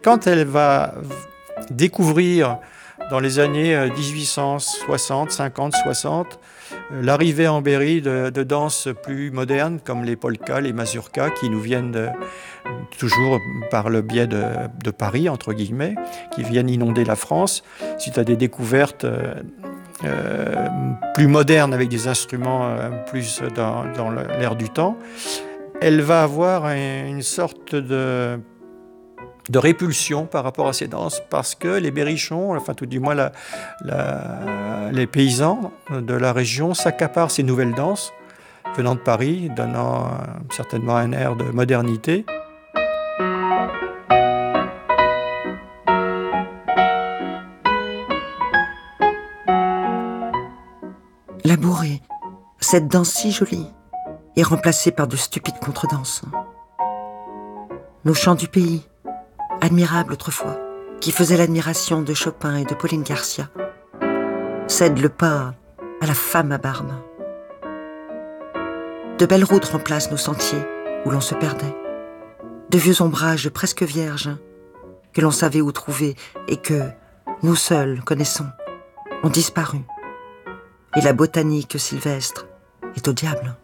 Quand elle va découvrir dans les années 1860, 50, 60, l'arrivée en Berry de danses plus modernes comme les polkas, les mazurkas qui nous viennent toujours par le biais de Paris, entre guillemets, qui viennent inonder la France, suite à des découvertes plus modernes avec des instruments plus dans l'air du temps, elle va avoir une sorte de répulsion par rapport à ces danses parce que les berrichons, enfin tout du moins les paysans de la région s'accaparent ces nouvelles danses venant de Paris, donnant certainement un air de modernité. La bourrée, cette danse si jolie, est remplacée par de stupides contredanses. Nos chants du pays, admirables autrefois, qui faisaient l'admiration de Chopin et de Pauline Garcia, cèdent le pas à la femme à barbe. De belles routes remplacent nos sentiers où l'on se perdait. De vieux ombrages presque vierges que l'on savait où trouver et que nous seuls connaissons ont disparu. Et la botanique sylvestre est au diable.